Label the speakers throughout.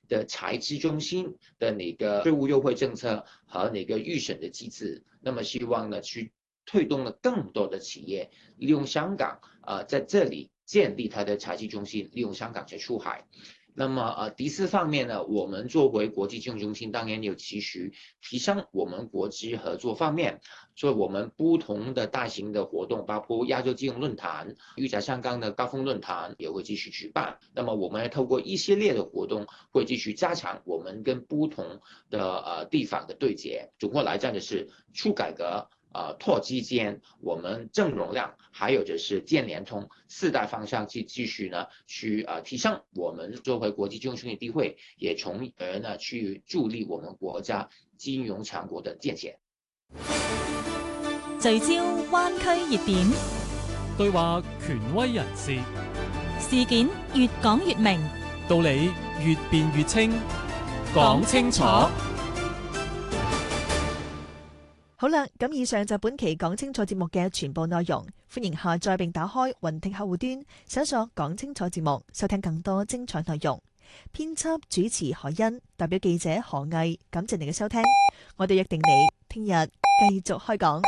Speaker 1: 的财资中心的那个税务优惠政策和那个预审的机制，那么希望呢去推动了更多的企业利用香港在这里建立它的财资中心，利用香港去出海。那么第四方面呢，我们作为国际金融中心，当然有期许提升我们国际合作方面，所以我们不同的大型的活动，包括亚洲金融论坛、裕在香港的高峰论坛也会继续举办。那么我们还透过一系列的活动，会继续加强我们跟不同的地方的对接。总括来讲，就是促改革。拓基建，我们正容量，还有就是建联通四大方向去继续呢，去提升我们作为国际金融中心的地位，也从而呢去助力我们国家金融强国的建设。
Speaker 2: 聚焦灣區熱點，
Speaker 3: 對話權威人士，
Speaker 2: 事件越講越明，
Speaker 3: 道理越辯越清，講清楚。
Speaker 4: 好啦，咁以上就本期講清楚節目嘅全部內容，歡迎下載並打開雲聽客戶端，搜索講清楚節目，收聽更多精彩內容。編輯主持何欣，代表記者何毅，感謝你嘅收聽，我哋約定你聽日繼續開講。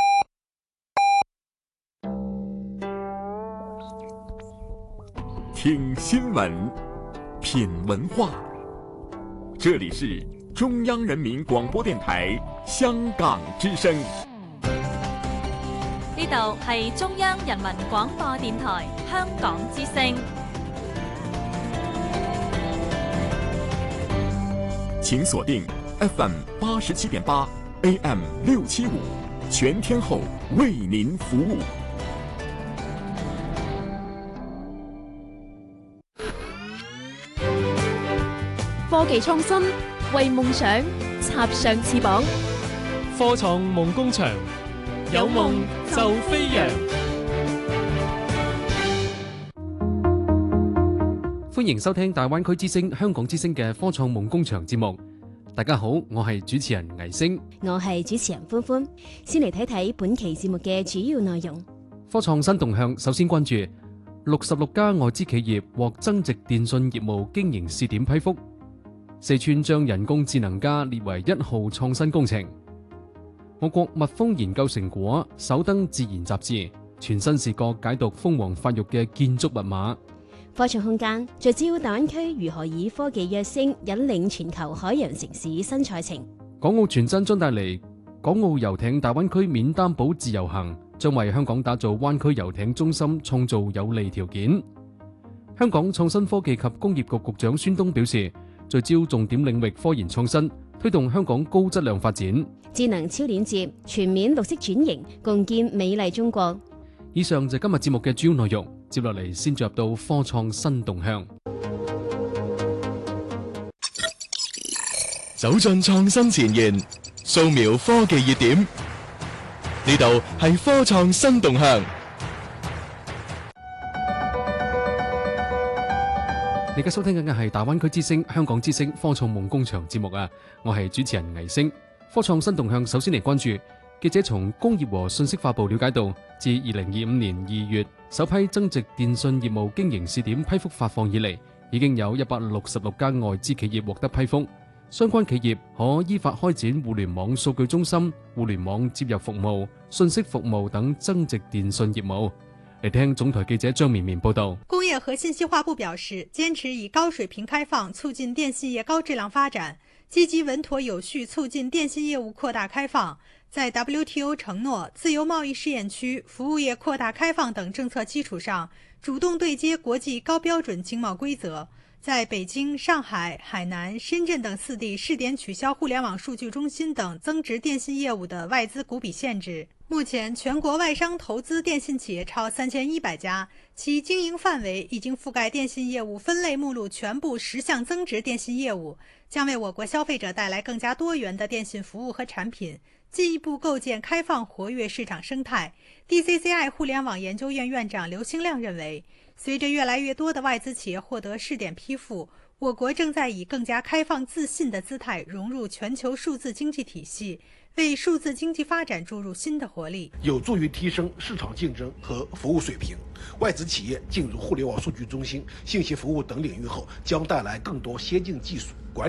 Speaker 5: 聽新聞，品文化，這裡是中央人民廣播電台香港之聲。
Speaker 2: 呢度係中央人民廣播電台香港之聲。
Speaker 5: 請鎖定 FM 87.8 AM 675，全天候為您服務。
Speaker 6: 科技創新，為夢想插上翅膀。
Speaker 3: 科創夢工場，有夢就飛揚。歡迎收聽大灣區之聲、香港之聲嘅科創夢工場節目。大家好，我係主持人倪星，
Speaker 6: 我係主持人歡歡。先嚟睇睇本期節目嘅主要內容。
Speaker 3: 科創新動向，首先關注66家外資企業獲增值電訊業務經營試點批覆。四川將人工智能家列為1號創新工程。我國蜜蜂研究成果首登自然雜誌，全新視角解讀蜂王發育嘅建築密碼。
Speaker 6: 科創空間聚焦大灣區如何以科技躍升，引領全球海洋城市新賽程。
Speaker 3: 港澳傳真將帶嚟港澳遊艇大灣區免擔保自由行，將為香港打造灣區遊艇中心創造有利條件。香港創新科技及工業局局長孫東表示，聚焦重點領域科研創新，推動香港高質量發展。
Speaker 6: 智能超鏈接，全面綠色轉型，共建美麗中國。
Speaker 3: 以上就今日節目嘅主要內容，接落嚟先進入到科創新動向。
Speaker 7: 走進創新前沿，掃描科技熱點，呢度係科創新動向。
Speaker 3: 你而家收聽緊嘅係大灣區之聲、香港之聲科創夢工場節目啊！我係主持人倪星。科創新動向，首先嚟關注記者從工業和信息化部了解到，自2025年2月首批增值電訊業務經營試點批覆發放以嚟，已經有166家外資企業獲得批覆。相關企業可依法開展互聯網數據中心、互聯網接入服務、信息服務等增值電訊業務。嚟聽總台記者張綿綿報道。
Speaker 8: 工業和信息化部表示，堅持以高水平開放促進電信業高質量發展，積極穩妥有序促進電信業務擴大開放，在 WTO 承諾、自由貿易試驗區、服務業擴大開放等政策基礎上，主動對接國際高標準經貿規則，在北京、上海、海南、深圳等4地試點取消互聯網數據中心等增值電信業務的外資股比限制。目前全國外商投資電信企業超3100家，其經營範圍已經覆蓋電信業務分類目錄全部10項增值電信業務，將為我國消費者帶來更加多元的電信服務和產品，進一步構建開放活躍市場生態。DCCI 互聯網研究院院長劉興亮認為，隨着越來越多的外資企業獲得試點批復，我國正在以更加開放自信的姿態融入全球數字經濟體系，為數字經濟發展注入新的活力，
Speaker 9: 有助於提升市場競爭和服務水平。外資企業進入互聯網數據中心、信息服務等領域後，將帶來更多先進技術、管理